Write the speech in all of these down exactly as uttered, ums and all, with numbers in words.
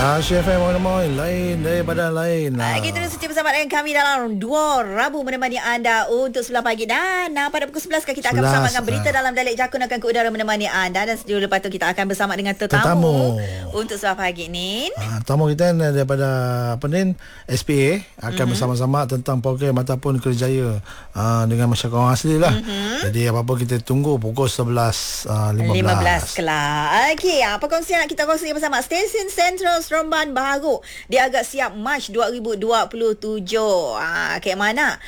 Ah, Chef M mana lain daripada lain. Ah, kita terus setia bersama dengan kami dalam dua Rabu menemani anda untuk sebelah pagi. Dan ah, pada pukul sebelas kita akan bersama dengan berita ah. dalam Dialek Jakun akan ke udara menemani anda. Dan sejauh lepas tu kita akan bersama dengan tetamu, tetamu. untuk sebelah pagi ni. Ah, tetamu kita daripada apa ni S P A akan mm-hmm. bersama-sama tentang program ataupun kerjaya ah, dengan masyarakat orang asli lah. Mm-hmm. Jadi apa-apa kita tunggu pukul sebelas lima belas. lima belas kelak. Okey, apa kongsian nak kita kongsi bersama Stesen Central Seremban baharu. Dia agak siap Mac dua ribu dua puluh tujuh. Ah, kayak mana?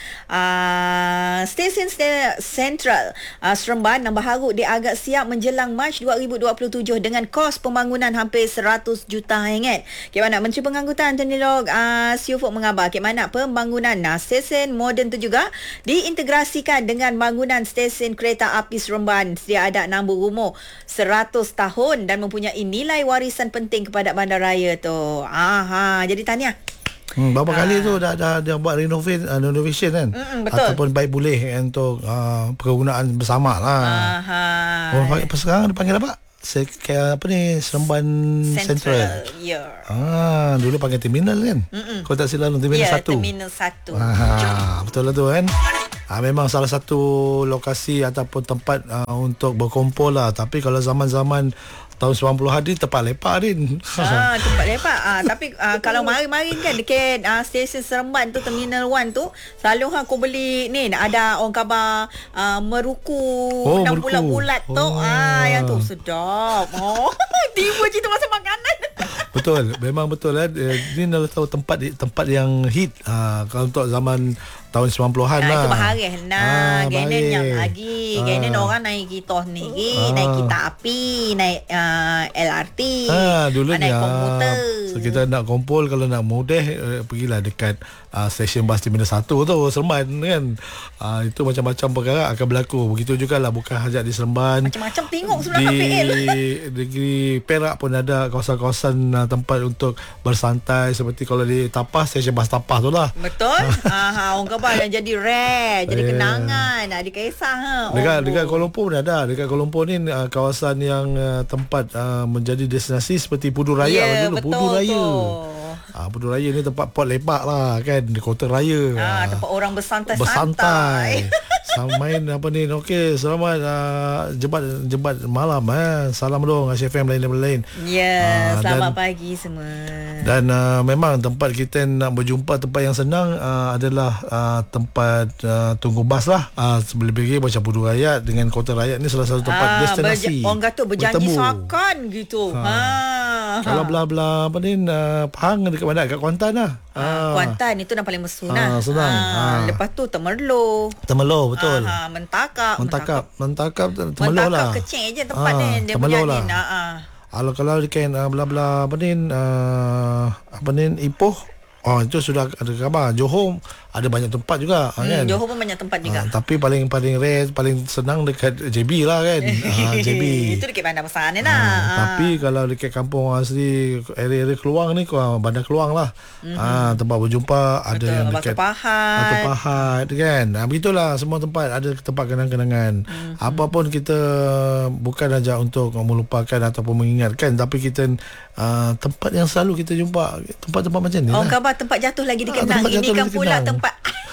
Ah, Stesen Central ah, Seremban yang baharu dia agak siap menjelang Mac dua ribu dua puluh tujuh dengan kos pembangunan hampir seratus juta ringgit. Kayak mana? Menteri Pengangkutan Tony Loke ah, Siufuk mengabar kayak mana pembangunan ah, stesen moden tu juga diintegrasikan dengan bangunan stesen kereta api Seremban. Dia ada nombor rumah seratus tahun dan mempunyai nilai warisan penting kepada bandaraya tu. Aha, jadi tahniah. Hmm, berapa ha. kali tu dah dah dia buat renovate uh, renovation kan? Mm-mm, betul. Ataupun baik boleh untuk uh, pergunaan bersama lah. Aha. Oh, sekarang dia panggil apa? Kayak apa ni? Seremban Central. Central. Ya. Ah, dulu panggil terminal kan? Mm-mm. Kau tak silap terminal ya, satu. Terminal satu. Ah, betul lah tu kan? Ah, memang salah satu lokasi ataupun tempat uh, untuk berkumpul lah. Tapi kalau zaman-zaman tahun sembilan puluhan ni tempat lepak Din. Ah, tempat lepak. Ah, tapi ah, kalau mari-mari kan dekat ah, stesen Seremban tu Terminal satu tu selalu aku beli ni ada orang khabar ah, meruku oh, dan bulat-bulat tu. Oh. Ah, yang tu sedap. Oh, tiba cerita pasal makanan. Betul, memang betul lah. Ini dah tahu tempat tempat yang hit. Ah, kalau untuk zaman tahun sembilan puluhan nah, lah. Itu baharis nah. Ah, Gainan yang lagi. Ah. Gainan orang naik kereta sendiri, ah. naik kereta api, naik uh, L R T, ah, dulu naik komputer. So kita nak kumpul kalau nak mudah eh, pergilah dekat uh, stesen bas Terminal satu tu Seremban kan. Uh, itu macam-macam perkara akan berlaku. Begitu jugalah bukan hajat di Seremban. Macam-macam tengok sebelah di, K P L. Di, di Perak pun ada kawasan-kawasan uh, tempat untuk bersantai seperti kalau di Tapas, stesen bas Tapas tu lah. Betul. Aha, orang khabar yang jadi rare, jadi yeah. kenangan, ada kisah ha. Dekat oh, dekat Kuala Lumpur pun ada. Dekat Kuala Lumpur ni uh, kawasan yang uh, tempat uh, menjadi destinasi seperti Pudu Raya yeah, dulu. Betul, Pudu Raya. Ah, Pudu Raya ni tempat pot lepak lah kan, di kota raya. Ah, tempat orang bersantai-santai. Bersantai. Sama main apa ni. Okey, selamat uh, jebat jebat malam eh. Salam dong H F M lain dan lain. Ya, yeah, uh, selamat dan, pagi semua. Dan uh, memang tempat kita nak berjumpa tempat yang senang uh, adalah uh, tempat uh, tunggu bas lah. Uh, Lebih-lebih macam Pudu Raya dengan kota raya ni salah satu tempat ah, destinasi. Berja- orang kata berjanji sakan gitu. Ha. ha. Kalau belah-belah apa ni uh, Pahang dekat mana? Dekat Kuantan lah. Ah, Kuantan itu yang paling mesra. Ah, senang. Ah, ah. Lepas tu Temerloh. Temerloh betul. Ah, mentakap. Mentakap. Mentakap Temerloh lah. Mentakap kecil je tempat ah, ni. Dia Temerloh punya lah. ni. Ah. Kalau kalau dekat uh, belah-belah apa ni uh, apa ni Ipoh. Oh, itu sudah ada khabar. Johor ada banyak tempat juga hmm, kan. Johor pun banyak tempat juga. Uh, tapi paling paling rare, paling senang dekat J B lah kan. uh, J B. Itu dekat bandar besar ni lah. Uh, uh. Tapi kalau dekat kampung asli area-area Keluang ni, bandar Keluang lah. Mm-hmm. Uh, tempat berjumpa ada betul, yang dekat Batu Pahat. Batu Pahat kan. Uh, begitulah semua tempat ada tempat kenang-kenangan. Mm-hmm. Apapun kita bukan aja untuk melupakan ataupun mengingatkan, tapi kita uh, tempat yang selalu kita jumpa, tempat-tempat macam ni. Oh, lah. khabar tempat jatuh lagi dikenang. Ah, ini kan pula tempat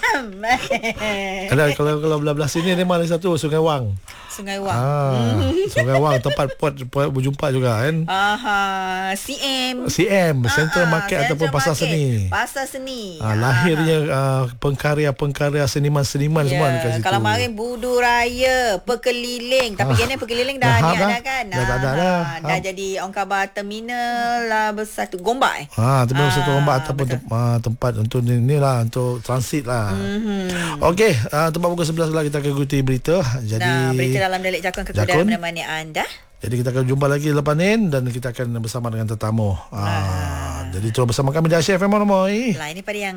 ada kalau kalau belah-belah sini dia malah satu Sungai Wang. Sungai Wang. Ah, Sungai Wang tempat pot, pot berjumpa juga kan. Aha, C M. C M Central Aha, Market Central ataupun Pasar Market. Seni. Pasar Seni. Ah, lahirnya uh, pengkarya-pengkarya seniman-seniman yeah. semua dekat situ. Kalau mari Budu Raya, Pekeliling, tapi ah. gini Pekeliling dah ni ada kan. Dah tak ada dah. Dah jadi orang khabar terminal lah bersatu Gombak eh. Ha, terminal bersatu Gombak ataupun te- uh, tempat untuk ni, ni lah untuk transit lah. Mm-hmm. Okey, uh, tempat pukul sebelas lah kita akan ikuti berita. Jadi nah, berita dalam Dialek Jakun kekudara menemani anda. Jadi kita akan jumpa lagi lepas ni dan kita akan bersama dengan tetamu. Ah. Ah. Jadi terus bersama kami di H F M Monomoy. Lah ini pada yang